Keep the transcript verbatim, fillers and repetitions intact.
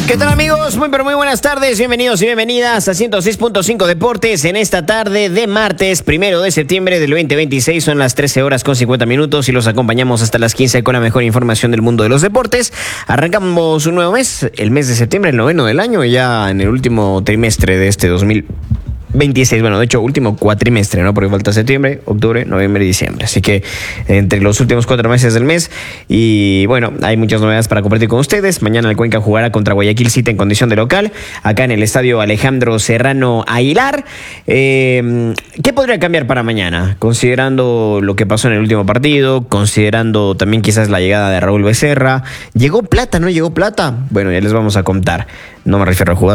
¿Qué tal, amigos? Muy pero muy buenas tardes, bienvenidos y bienvenidas a ciento seis punto cinco Deportes en esta tarde de martes, primero de septiembre del veinte veintiséis. Son las trece horas con cincuenta minutos y los acompañamos hasta las quince con la mejor información del mundo de los deportes. Arrancamos un nuevo mes, el mes de septiembre, el noveno del año, ya en el último trimestre de este dos mil veintiséis, bueno, de hecho, último cuatrimestre, ¿no? Porque falta septiembre, octubre, noviembre y diciembre. Así que entre los últimos cuatro meses del mes. Y bueno, hay muchas novedades para compartir con ustedes. Mañana el Cuenca jugará contra Guayaquil City en condición de local, acá en el estadio Alejandro Serrano Aguilar. Eh, ¿Qué podría cambiar para mañana? Considerando lo que pasó en el último partido, considerando también quizás la llegada de Raúl Becerra. ¿Llegó Plata? ¿No llegó Plata? Bueno, ya les vamos a contar. No me refiero al jugador.